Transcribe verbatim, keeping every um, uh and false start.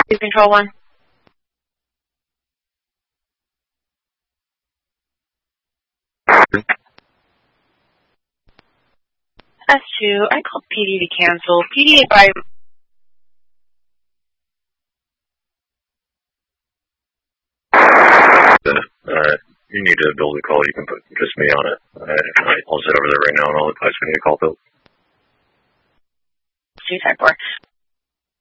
Two Control One. S two, I called P D to cancel. P D advised. Uh, you need to build a call. You can put just me on it. Uh, I'll sit over there right now and I'll advise me to call Bill. Two Type four.